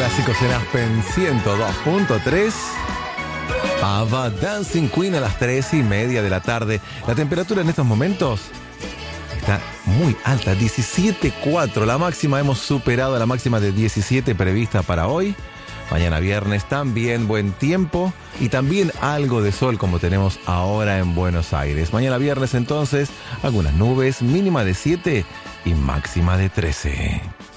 Clásicos en Aspen 102.3. ABBA Dancing Queen a las 3:30 de la tarde. La temperatura en estos momentos está muy alta, 17,4. La máxima, hemos superado la máxima de 17 prevista para hoy. Mañana viernes también buen tiempo y también algo de sol como tenemos ahora en Buenos Aires. Mañana viernes entonces algunas nubes, mínima de 7 y máxima de 13.